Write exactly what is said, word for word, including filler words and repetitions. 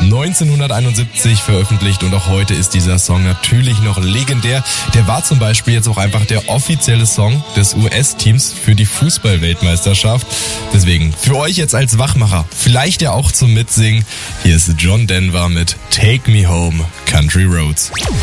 neunzehnhunderteinundsiebzig veröffentlicht und auch heute ist dieser Song natürlich noch legendär. Der war zum Beispiel jetzt auch einfach der offizielle Song des U S-Teams für die Fußball-Weltmeisterschaft. Deswegen für euch jetzt als Wachmacher, vielleicht ja auch zum Mitsingen, hier ist John Denver mit Take Me Home, Country Roads.